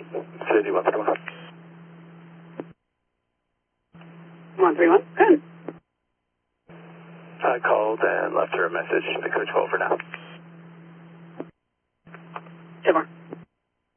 City 131. 131, good. I called and left her a message. Victor 12 for now.